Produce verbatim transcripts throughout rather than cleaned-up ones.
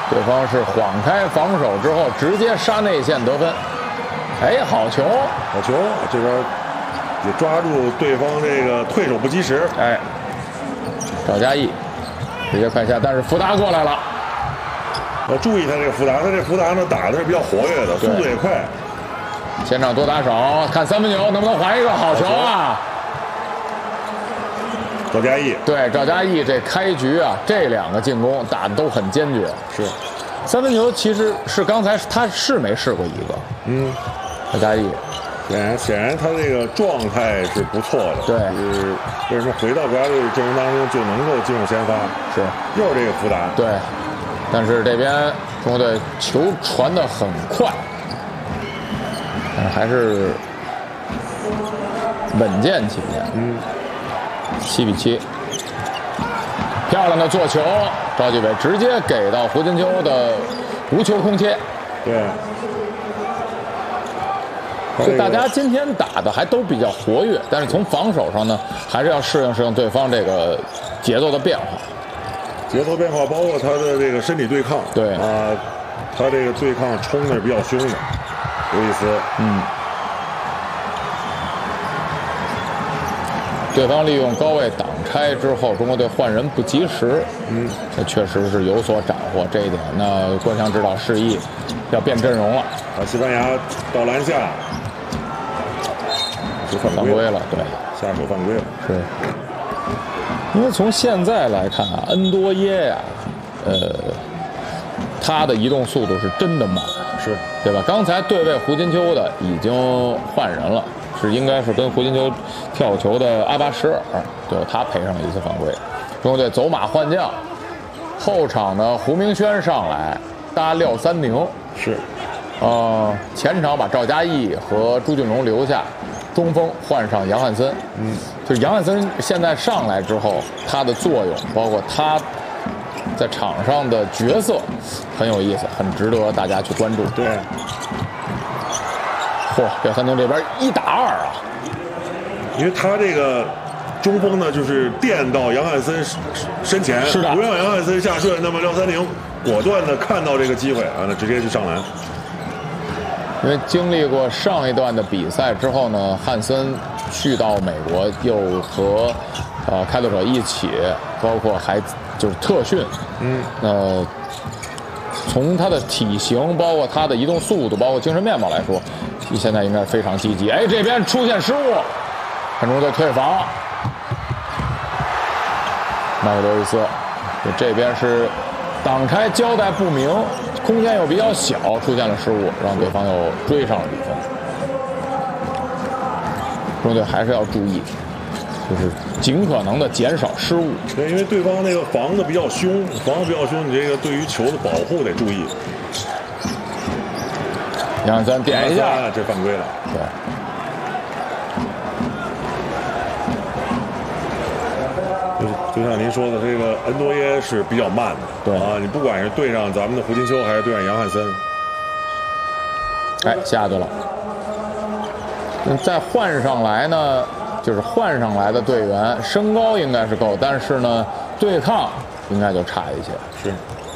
对方是晃开防守之后，直接杀内线得分。哎，好球， 好球！这边也抓住对方这个退手不及时。 哎，赵嘉译直接快下，但是福达过来了。 要注意他这个福达，他这福达呢打的是比较活跃的，速度也快。 前场多打少，看三分球能不能还一个好球啊！ 赵嘉译， 对赵嘉译这开局啊，这两个进攻打的都很坚决。 是， 三分球其实是刚才他是没试过一个。嗯，赵嘉译， 显然显然他这个状态是不错的。 对， 就是为什么回到国家队阵容当中就能够进入先发？ 是， 又是这个福达。 对，但是这边中国队球传得很快，但是还是稳健起见。嗯。七比七，漂亮的做球，赵继伟直接给到胡金秋的无球空切。 对， 所以大家今天打的还都比较活跃，但是从防守上呢，还是要适应适应对方这个节奏的变化。 节奏变化包括他的这个身体对抗。 对啊、呃，他这个对抗冲的是比较凶的，刘易斯。嗯。 对方利用高位挡拆之后，中国队换人不及时，嗯，这确实是有所斩获。这一点，那郭强指导示意要变阵容了。 啊，西班牙到篮下，就犯规了， 对， 下手犯规了。 是，因为从现在来看啊，恩多耶呀、啊，呃，他的移动速度是真的慢， 是对吧？刚才对位胡金秋的已经换人了。是应该是跟胡金秋跳球的阿巴什尔，对他赔上了一次犯规。中国队走马换将，后场呢胡明轩上来搭廖三宁， 是， 呃，前场把赵嘉译和朱俊龙留下，中锋换上杨汉森。嗯，就是杨汉森现在上来之后，他的作用，包括他在场上的角色，很有意思，很值得大家去关注。 对。 嚯，廖三宁这边一打二啊！ 因为他这个中锋呢，就是垫到杨汉森身前， 是的， 不让杨汉森下顺。那么廖三宁果断的看到这个机会啊，那直接就上篮。 因为经历过上一段的比赛之后呢，汉森去到美国，又和呃开拓者一起，包括还就是特训，嗯，呃。从他的体型，包括他的移动速度，包括精神面貌来说，现在应该非常积极。哎，这边出现失误，看中队退防，麦克德维斯，这边是挡拆交代不明，空间又比较小，出现了失误，让对方又追上了比分。中队还是要注意。就是尽可能的减少失误。 对，因为对方那个防的比较凶，防的比较凶，你这个对于球的保护得注意。 杨三点一下， 这犯规了。 对。 就就像您说的，这个恩多耶是比较慢的。 对啊，你不管是对上咱们的胡金秋，还是对上杨汉森， 哎，下去了。再换上来呢？就是换上来的队员身高应该是够，但是呢，对抗应该就差一些。 是。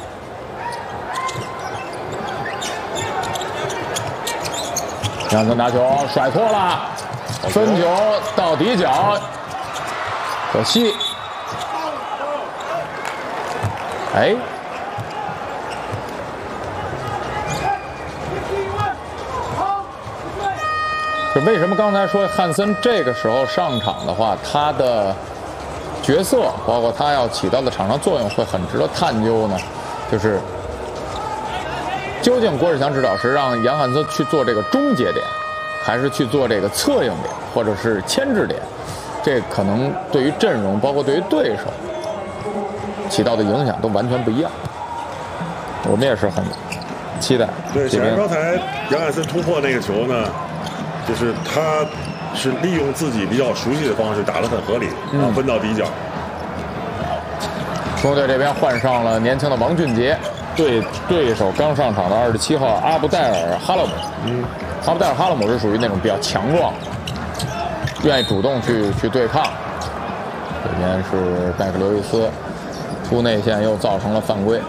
杨森拿球甩脱了，分球到底角，可惜。哎。就为什么刚才说汉森这个时候上场的话，他的角色包括他要起到的场上作用会很值得探究呢？就是究竟郭士强指导是让杨汉森去做这个终结点，还是去做这个策应点，或者是牵制点？这可能对于阵容，包括对于对手起到的影响都完全不一样。我们也是很期待。 对，显然刚才杨汉森突破那个球呢。就是他是利用自己比较熟悉的方式打得很合理，然后分到底角。 中国队这边换上了年轻的王俊杰，对对手刚上场的二十七号阿布戴尔哈勒姆。嗯，阿布戴尔哈勒姆是属于那种比较强壮，愿意主动去去对抗。这边是麦克刘易斯出内线又造成了犯规。